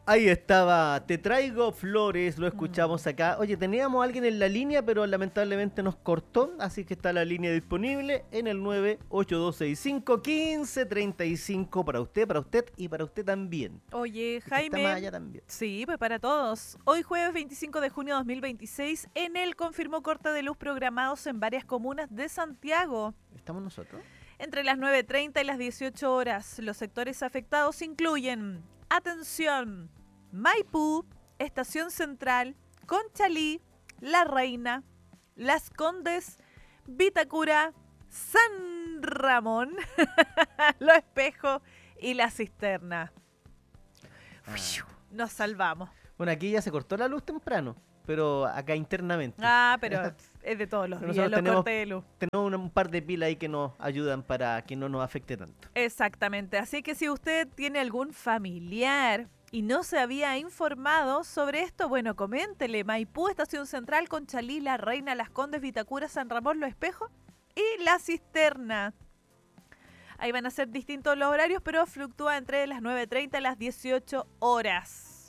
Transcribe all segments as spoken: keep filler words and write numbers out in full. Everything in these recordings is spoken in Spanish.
Ahí estaba, te traigo flores, lo escuchamos Mm. acá. Oye, teníamos a alguien en la línea, pero lamentablemente nos cortó, así que está la línea disponible en el nueve ocho dos seis cinco, uno cinco tres cinco para usted, para usted y para usted también. Oye, Y que está más Jaime, allá también. sí, pues para todos. Hoy jueves veinticinco de junio de dos mil veintiséis, Enel confirmó corte de luz programados en varias comunas de Santiago. ¿Estamos nosotros? Entre las nueve treinta y las dieciocho horas, los sectores afectados incluyen, atención, Maipú, Estación Central, Conchalí, La Reina, Las Condes, Vitacura, San Ramón, Los Espejos y La Cisterna. Ah. Nos salvamos. Bueno, aquí ya se cortó la luz temprano, pero acá internamente. Ah, pero es de todos los Pero días, nosotros los tenemos- cortes de luz. Tenemos un, un par de pilas ahí que nos ayudan para que no nos afecte tanto. Exactamente, así que si usted tiene algún familiar y no se había informado sobre esto, bueno, coméntele. Maipú, Estación Central, Conchalí, La Reina, Las Condes, Vitacura, San Ramón, Los Espejos y La Cisterna. Ahí van a ser distintos los horarios, pero fluctúa entre las nueve treinta y las dieciocho horas.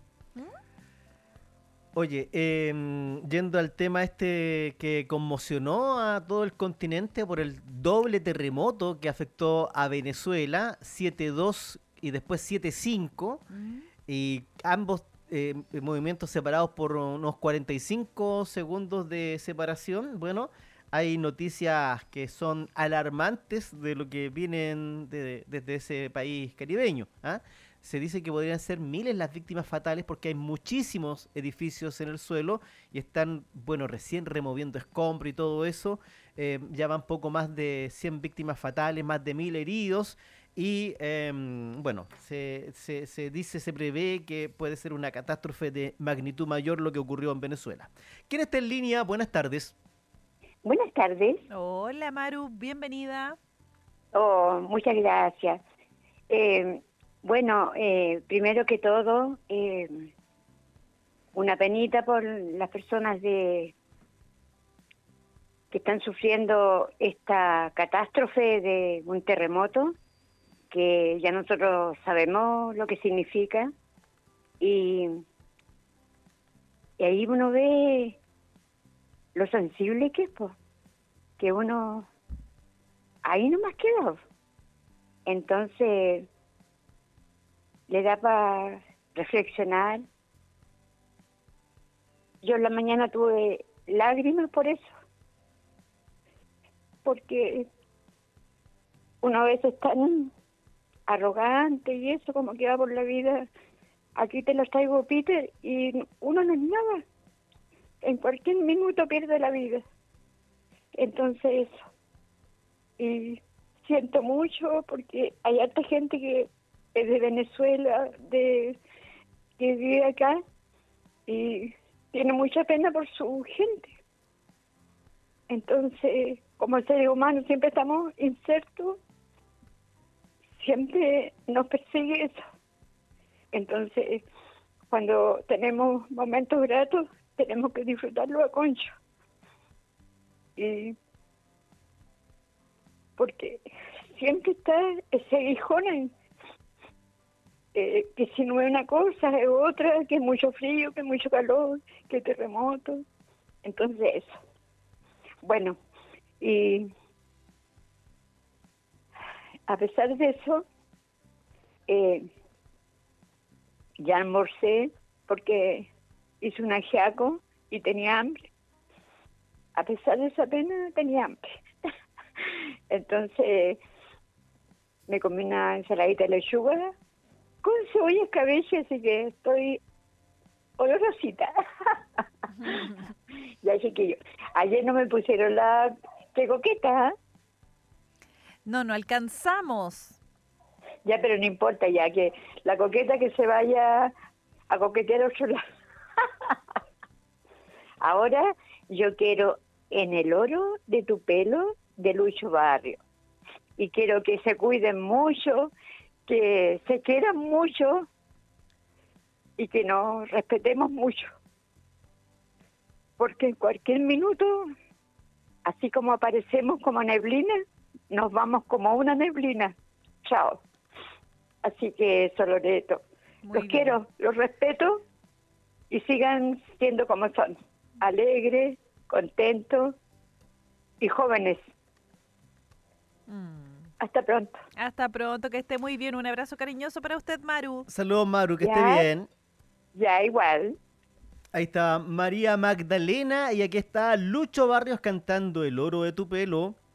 Oye, eh, yendo al tema este que conmocionó a todo el continente por el doble terremoto que afectó a Venezuela, siete dos y después siete cinco, Mm. y ambos eh, movimientos separados por unos cuarenta y cinco segundos de separación. Bueno, hay noticias que son alarmantes de lo que vienen de- desde ese país caribeño, ¿ah? Se dice que podrían ser miles las víctimas fatales porque hay muchísimos edificios en el suelo y están, bueno, recién removiendo escombros y todo eso. Eh, ya van poco más de cien víctimas fatales, más de mil heridos. Y em, bueno, se, se, se dice, se prevé que puede ser una catástrofe de magnitud mayor lo que ocurrió en Venezuela. ¿Quién está en línea? Buenas tardes. Buenas tardes. Hola Maru, bienvenida. Oh, muchas gracias. Eh, bueno, eh, primero que todo, eh, una penita por las personas de que están sufriendo esta catástrofe de un terremoto, que ya nosotros sabemos lo que significa, y, y ahí uno ve lo sensible que es, po, que uno ahí nomás quedó. Entonces, le da para reflexionar. Yo en la mañana tuve lágrimas por eso, porque uno a veces es tan arrogante y eso, como que va por la vida, aquí te los traigo, Peter, y uno no es nada. En cualquier minuto pierde la vida. Entonces, eso. Y siento mucho porque hay harta gente que es de Venezuela, de que vive acá, y tiene mucha pena por su gente. Entonces, como seres humanos siempre estamos insertos, siempre nos persigue eso. Entonces, cuando tenemos momentos gratos, tenemos que disfrutarlo a concho. Y porque siempre está ese aguijón en, eh, que si no es una cosa es otra, que es mucho frío, que es mucho calor, que terremoto. Entonces eso. Bueno, y a pesar de eso, eh, ya almorcé porque hice un ajiaco y tenía hambre. A pesar de esa pena, tenía hambre. Entonces, me comí una ensaladita de lechuga con cebolla y cabeza, así que estoy olorosita. Ya, chiquillo. Ayer no me pusieron la qué coqueta, ¿eh? No, no alcanzamos. Ya, pero no importa, ya que la coqueta que se vaya a coquetear a otro lado. Ahora yo quiero En el oro de tu pelo, de Lucho Barrio. Y quiero que se cuiden mucho, que se quieran mucho y que nos respetemos mucho. Porque en cualquier minuto, así como aparecemos como neblina, nos vamos como una neblina. Chao. Así que eso, Loreto. Muy los bien. quiero, los respeto y sigan siendo como son, alegres, contentos y jóvenes. Mm. Hasta pronto. Hasta pronto, que esté muy bien. Un abrazo cariñoso para usted, Maru. Saludos, Maru, que esté Ya. bien. Ya igual. Ahí está María Magdalena y aquí está Lucho Barrios cantando El oro de tu pelo.